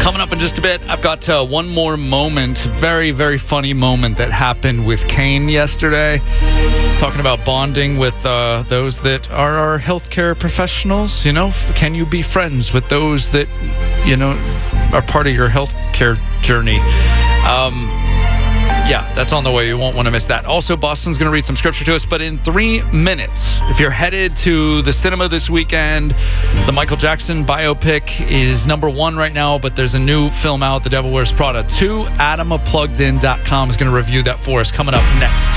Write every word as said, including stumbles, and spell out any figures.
Coming up in just a bit, I've got uh, one more moment, very, very funny moment that happened with Kane yesterday. Talking about bonding with uh, those that are our healthcare professionals. You know, can you be friends with those that, you know, are part of your healthcare journey? Um, yeah, that's on the way. You won't want to miss that. Also, Boston's going to read some scripture to us, but in three minutes, if you're headed to the cinema this weekend, the Michael Jackson biopic is number one right now, but there's a new film out, The Devil Wears Prada two. Adam of plugged in dot com is going to review that for us coming up next.